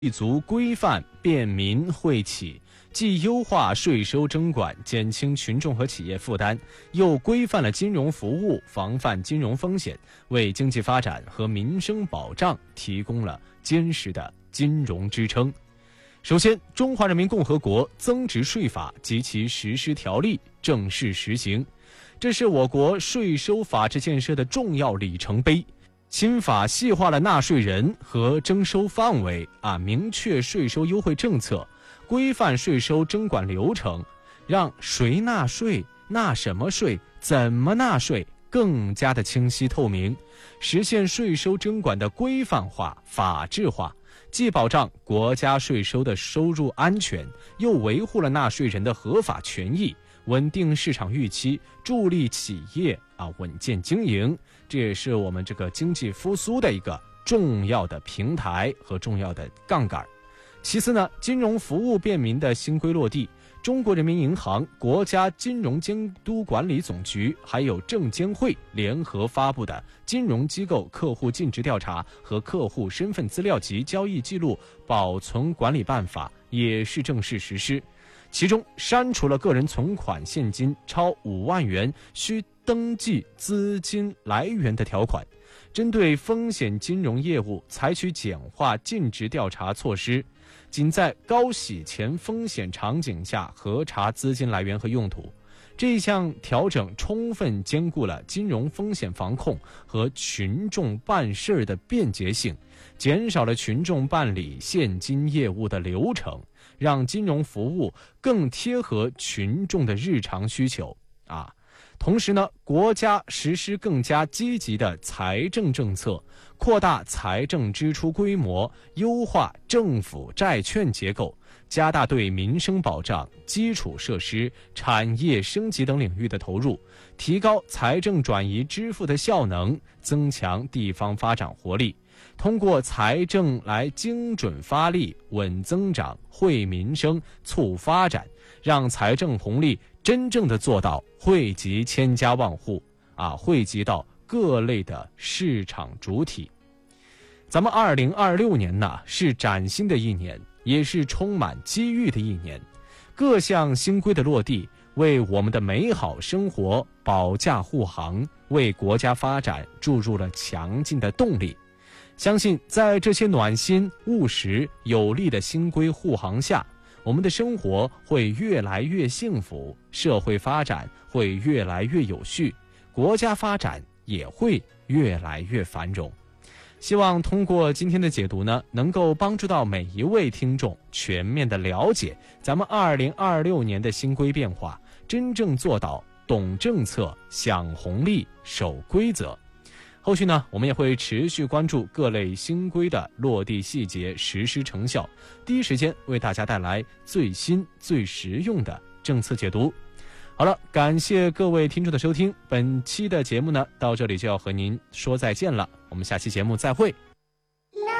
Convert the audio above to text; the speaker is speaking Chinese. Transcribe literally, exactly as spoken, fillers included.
立足规范便民惠企，既优化税收征管，减轻群众和企业负担，又规范了金融服务，防范金融风险，为经济发展和民生保障提供了坚实的金融支撑。首先，《中华人民共和国增值税法》及其实施条例正式实行，这是我国税收法治建设的重要里程碑。新法细化了纳税人和征收范围啊，明确税收优惠政策，规范税收征管流程，让谁纳税、纳什么税、怎么纳税更加的清晰透明，实现税收征管的规范化、法治化，既保障国家税收的收入安全，又维护了纳税人的合法权益，稳定市场预期，助力企业啊稳健经营。这也是我们这个经济复苏的一个重要的平台和重要的杠杆。其次呢，金融服务便民的新规落地，中国人民银行、国家金融监督管理总局还有证监会联合发布的《金融机构客户尽职调查和客户身份资料及交易记录保存管理办法》也是正式实施。其中删除了个人存款现金超五万元需登记资金来源的条款，针对风险金融业务采取简化尽职调查措施，仅在高洗钱风险场景下核查资金来源和用途。这一项调整充分兼顾了金融风险防控和群众办事的便捷性，减少了群众办理现金业务的流程，让金融服务更贴合群众的日常需求啊。同时呢，国家实施更加积极的财政政策，扩大财政支出规模，优化政府债券结构，加大对民生保障、基础设施、产业升级等领域的投入，提高财政转移支付的效能，增强地方发展活力。通过财政来精准发力、稳增长、惠民生、促发展，让财政红利真正的做到惠及千家万户啊，惠及到各类的市场主体。咱们二零二六年呢，是崭新的一年，也是充满机遇的一年。各项新规的落地，为我们的美好生活保驾护航，为国家发展注入了强劲的动力。相信在这些暖心、务实、有力的新规护航下，我们的生活会越来越幸福，社会发展会越来越有序，国家发展也会越来越繁荣。希望通过今天的解读呢，能够帮助到每一位听众全面的了解咱们二零二六年的新规变化，真正做到懂政策、享红利、守规则。后续呢，我们也会持续关注各类新规的落地细节、实施成效，第一时间为大家带来最新最实用的政策解读。好了，感谢各位听众的收听，本期的节目呢，到这里就要和您说再见了，我们下期节目再会。